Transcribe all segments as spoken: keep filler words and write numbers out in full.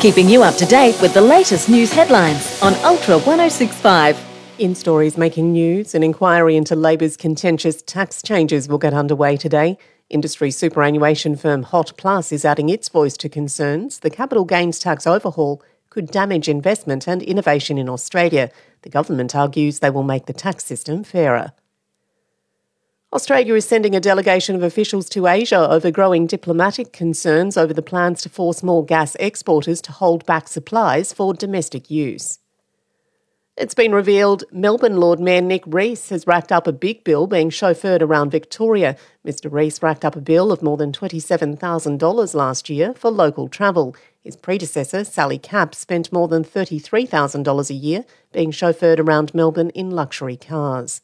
keeping you up to date with the latest news headlines on Ultra one oh six point five. In stories making news, an inquiry into Labor's contentious tax changes will get underway today. Industry superannuation firm Hot Plus is adding its voice to concerns the capital gains tax overhaul could damage investment and innovation in Australia. The government argues they will make the tax system fairer. Australia is sending a delegation of officials to Asia over growing diplomatic concerns over the plans to force more gas exporters to hold back supplies for domestic use. It's been revealed Melbourne Lord Mayor Nick Rees has racked up a big bill being chauffeured around Victoria. Mister Rees racked up a bill of more than twenty-seven thousand dollars last year for local travel. His predecessor, Sally Capp, spent more than thirty-three thousand dollars a year being chauffeured around Melbourne in luxury cars.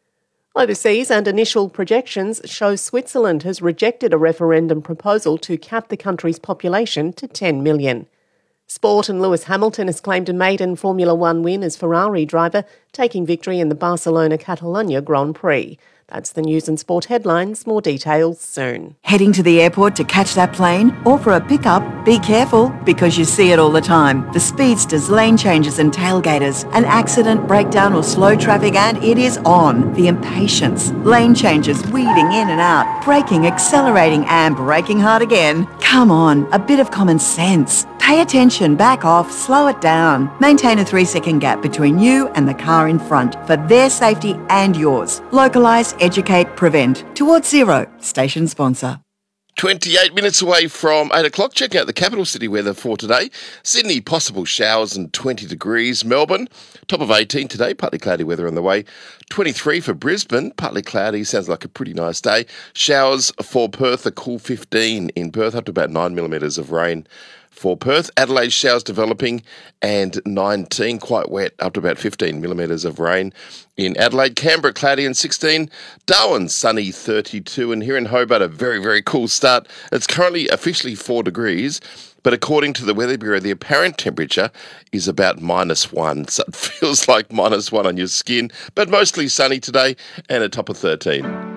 Overseas, and initial projections show Switzerland has rejected a referendum proposal to cap the country's population to ten million. Sport, and Lewis Hamilton has claimed a maiden Formula One win as Ferrari driver, taking victory in the Barcelona-Catalunya Grand Prix. That's the news and sport headlines. More details soon. Heading to the airport to catch that plane or for a pickup? Be careful, because you see it all the time. The speedsters, lane changes and tailgaters. An accident, breakdown or slow traffic and it is on. The impatience. Lane changes, weaving in and out. Braking, accelerating and braking hard again. Come on, a bit of common sense. Pay attention, back off, slow it down. Maintain a three-second gap between you and the car in front for their safety and yours. Localise, educate, prevent. Towards Zero, station sponsor. twenty-eight minutes away from eight o'clock. Check out the capital city weather for today. Sydney, possible showers and twenty degrees. Melbourne, top of eighteen today, partly cloudy weather on the way. twenty-three for Brisbane, partly cloudy, sounds like a pretty nice day. Showers for Perth, a cool fifteen in Perth, up to about nine millimetres of rain. For Perth, Adelaide showers developing and nineteen, quite wet, up to about fifteen millimetres of rain. In Adelaide, Canberra, cloudy and sixteen. Darwin, sunny, thirty-two. And here in Hobart, a very, very cool start. It's currently officially four degrees, but according to the Weather Bureau, the apparent temperature is about minus one. So it feels like minus one on your skin, but mostly sunny today and a top of thirteen.